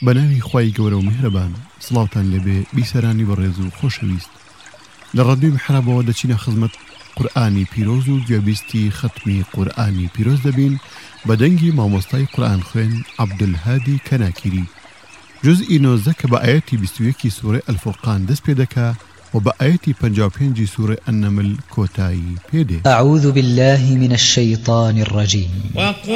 بەناوی خوای گەورە و میهرەبان سڵاوتان لەبێ بیسەرانی بەڕێز و خۆشەویست لە ڕادیۆی محرابەوە دەچینە خزمەت قورئانی پیرۆز و گوێبیستی ختمی قورئانی پیرۆز دەبین بە دەنگی مامۆستای قورئان خوێن عەبدولهادی کەناکیری جزئی 19 کە بە ئایەتی 21 سوورەی ئەلفورقان دەست پێ دەکا و بە ئایەتی 55 سوورەی ئەنەمل کۆتایی پێدێ. أعوذ بالله من الشيطان الرجيم